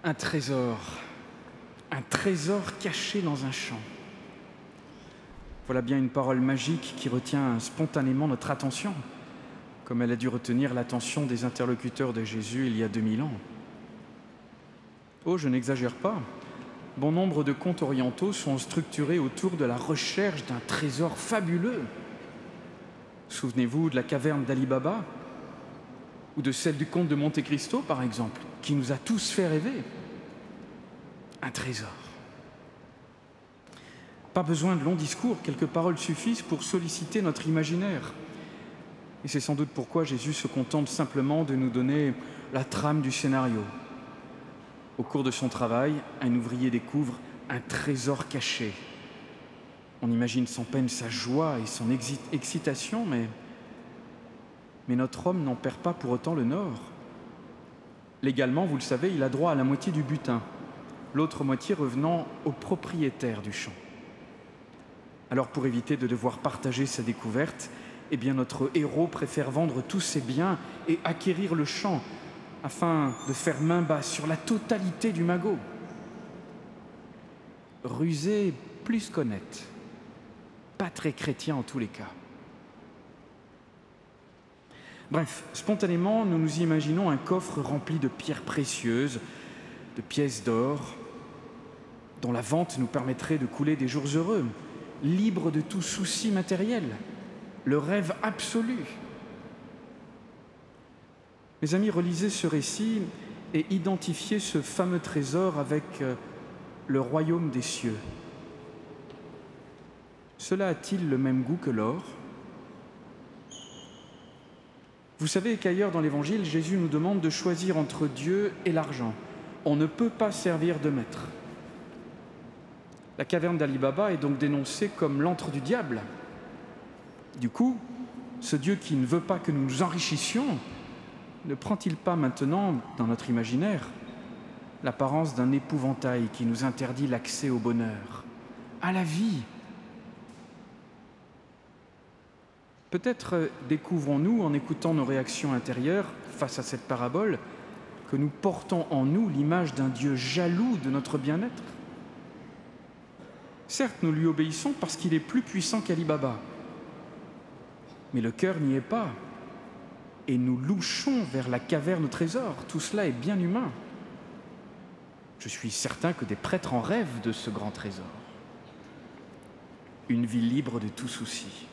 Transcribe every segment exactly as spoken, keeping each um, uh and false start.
Un trésor, un trésor caché dans un champ. Voilà bien une parole magique qui retient spontanément notre attention, comme elle a dû retenir l'attention des interlocuteurs de Jésus il y a deux mille ans. Oh, je n'exagère pas. Bon nombre de contes orientaux sont structurés autour de la recherche d'un trésor fabuleux. Souvenez-vous de la caverne d'Ali Baba, ou de celle du comte de Monte Cristo, par exemple, qui nous a tous fait rêver. Un trésor. Pas besoin de longs discours, quelques paroles suffisent pour solliciter notre imaginaire. Et c'est sans doute pourquoi Jésus se contente simplement de nous donner la trame du scénario. Au cours de son travail, un ouvrier découvre un trésor caché. On imagine sans peine sa joie et son exi- excitation, mais, mais notre homme n'en perd pas pour autant le nord. Légalement, vous le savez, il a droit à la moitié du butin, l'autre moitié revenant au propriétaire du champ. Alors, pour éviter de devoir partager sa découverte, eh bien, notre héros préfère vendre tous ses biens et acquérir le champ afin de faire main basse sur la totalité du magot. Rusé plus qu'honnête, pas très chrétien en tous les cas. Bref, spontanément, nous nous imaginons un coffre rempli de pierres précieuses, de pièces d'or, dont la vente nous permettrait de couler des jours heureux, libres de tout souci matériel, le rêve absolu. Mes amis, relisez ce récit et identifiez ce fameux trésor avec euh, le royaume des cieux. Cela a-t-il le même goût que l'or ? Vous savez qu'ailleurs dans l'Évangile, Jésus nous demande de choisir entre Dieu et l'argent. On ne peut pas servir de maître. La caverne d'Ali Baba est donc dénoncée comme l'antre du diable. Du coup, ce Dieu qui ne veut pas que nous nous enrichissions, ne prend-il pas maintenant, dans notre imaginaire, l'apparence d'un épouvantail qui nous interdit l'accès au bonheur, à la vie ? Peut-être découvrons-nous, en écoutant nos réactions intérieures face à cette parabole, que nous portons en nous l'image d'un Dieu jaloux de notre bien-être. Certes, nous lui obéissons parce qu'il est plus puissant qu'Ali Baba, mais le cœur n'y est pas. Et nous louchons vers la caverne au trésor. Tout cela est bien humain. Je suis certain que des prêtres en rêvent de ce grand trésor. Une vie libre de tout souci.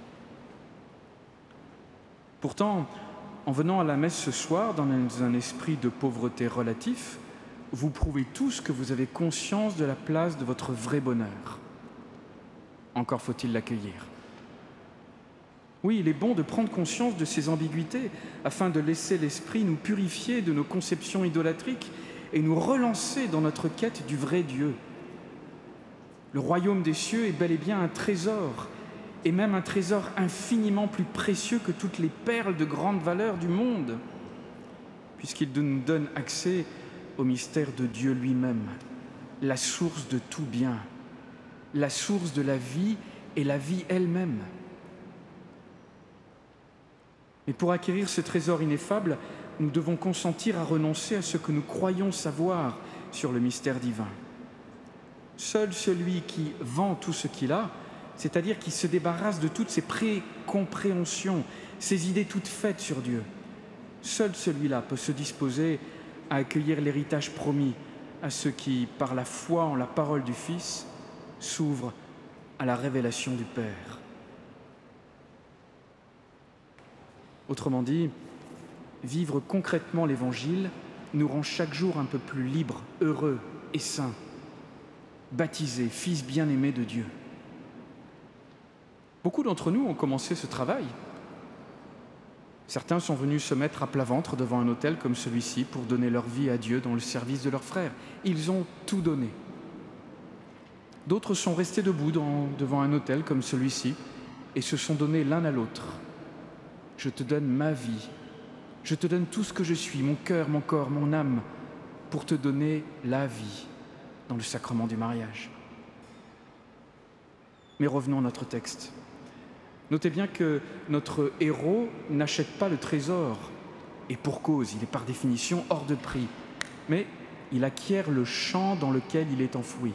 Pourtant, en venant à la messe ce soir, dans un esprit de pauvreté relatif, vous prouvez tous que vous avez conscience de la place de votre vrai bonheur. Encore faut-il l'accueillir. Oui, il est bon de prendre conscience de ces ambiguïtés afin de laisser l'esprit nous purifier de nos conceptions idolâtriques et nous relancer dans notre quête du vrai Dieu. Le royaume des cieux est bel et bien un trésor, et même un trésor infiniment plus précieux que toutes les perles de grande valeur du monde, puisqu'il nous donne accès au mystère de Dieu lui-même, la source de tout bien, la source de la vie et la vie elle-même. Mais pour acquérir ce trésor ineffable, nous devons consentir à renoncer à ce que nous croyons savoir sur le mystère divin. Seul celui qui vend tout ce qu'il a, c'est-à-dire qui se débarrasse de toutes ses précompréhensions, ses idées toutes faites sur Dieu, seul celui-là peut se disposer à accueillir l'héritage promis à ceux qui, par la foi en la parole du Fils, s'ouvrent à la révélation du Père. Autrement dit, vivre concrètement l'Évangile nous rend chaque jour un peu plus libres, heureux et saints, baptisés, fils bien-aimés de Dieu. Beaucoup d'entre nous ont commencé ce travail. Certains sont venus se mettre à plat ventre devant un autel comme celui-ci pour donner leur vie à Dieu dans le service de leurs frères. Ils ont tout donné. D'autres sont restés debout dans, devant un autel comme celui-ci et se sont donnés l'un à l'autre. Je te donne ma vie, je te donne tout ce que je suis, mon cœur, mon corps, mon âme, pour te donner la vie dans le sacrement du mariage. Mais revenons à notre texte. Notez bien que notre héros n'achète pas le trésor, et pour cause, il est par définition hors de prix. Mais il acquiert le champ dans lequel il est enfoui.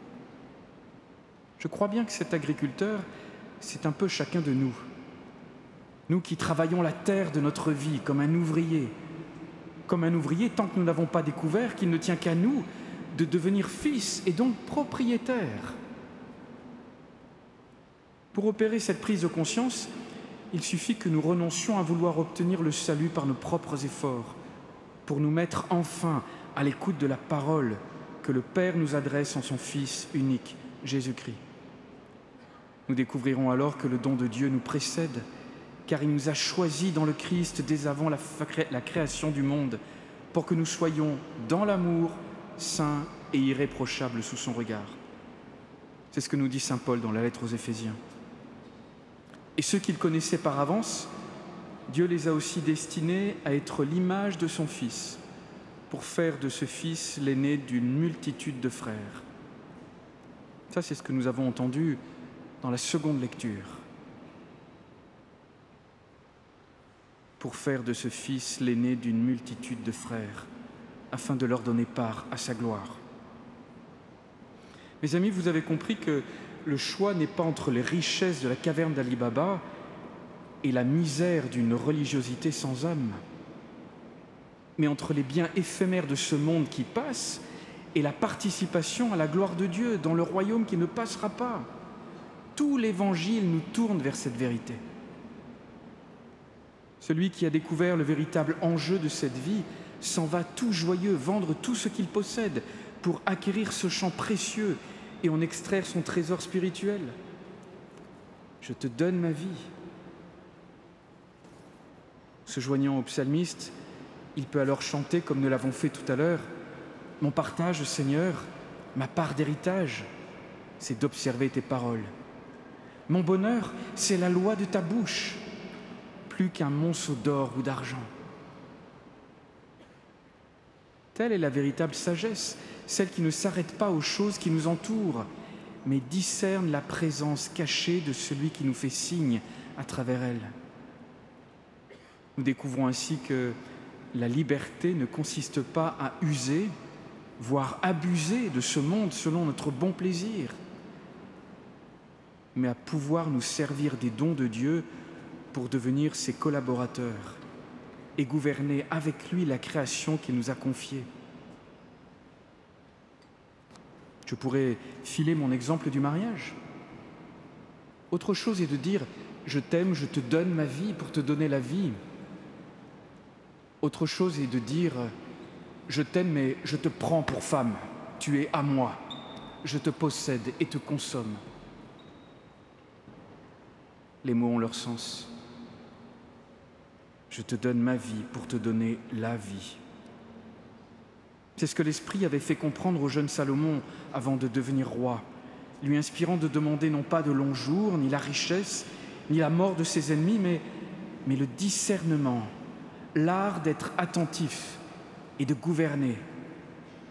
Je crois bien que cet agriculteur, c'est un peu chacun de nous. Nous qui travaillons la terre de notre vie comme un ouvrier, comme un ouvrier tant que nous n'avons pas découvert qu'il ne tient qu'à nous de devenir fils et donc propriétaires. Pour opérer cette prise de conscience, il suffit que nous renoncions à vouloir obtenir le salut par nos propres efforts, pour nous mettre enfin à l'écoute de la parole que le Père nous adresse en son Fils unique, Jésus-Christ. Nous découvrirons alors que le don de Dieu nous précède, car il nous a choisis dans le Christ dès avant la, la création du monde, pour que nous soyons dans l'amour, saints et irréprochables sous son regard. C'est ce que nous dit saint Paul dans la lettre aux Éphésiens. Et ceux qu'il connaissait par avance, Dieu les a aussi destinés à être l'image de son Fils, pour faire de ce Fils l'aîné d'une multitude de frères. Ça, c'est ce que nous avons entendu dans la seconde lecture. Pour faire de ce Fils l'aîné d'une multitude de frères, afin de leur donner part à sa gloire. Mes amis, vous avez compris que le choix n'est pas entre les richesses de la caverne d'Ali Baba et la misère d'une religiosité sans âme, mais entre les biens éphémères de ce monde qui passe et la participation à la gloire de Dieu dans le royaume qui ne passera pas. Tout l'Évangile nous tourne vers cette vérité. Celui qui a découvert le véritable enjeu de cette vie s'en va tout joyeux vendre tout ce qu'il possède pour acquérir ce champ précieux et en extraire son trésor spirituel. Je te donne ma vie. Se joignant au psalmiste, il peut alors chanter, comme nous l'avons fait tout à l'heure, « Mon partage, Seigneur, ma part d'héritage, c'est d'observer tes paroles. Mon bonheur, c'est la loi de ta bouche, plus qu'un monceau d'or ou d'argent. » Telle est la véritable sagesse, celle qui ne s'arrête pas aux choses qui nous entourent, mais discerne la présence cachée de celui qui nous fait signe à travers elle. Nous découvrons ainsi que la liberté ne consiste pas à user, voire abuser de ce monde selon notre bon plaisir, mais à pouvoir nous servir des dons de Dieu pour devenir ses collaborateurs et gouverner avec lui la création qu'il nous a confiée. Je pourrais filer mon exemple du mariage. Autre chose est de dire « je t'aime, je te donne ma vie pour te donner la vie ». Autre chose est de dire « je t'aime, mais je te prends pour femme, tu es à moi, je te possède et te consomme ». Les mots ont leur sens. Je te donne ma vie pour te donner la vie. C'est ce que l'Esprit avait fait comprendre au jeune Salomon avant de devenir roi, lui inspirant de demander non pas de longs jours, ni la richesse, ni la mort de ses ennemis, mais, mais le discernement, l'art d'être attentif et de gouverner,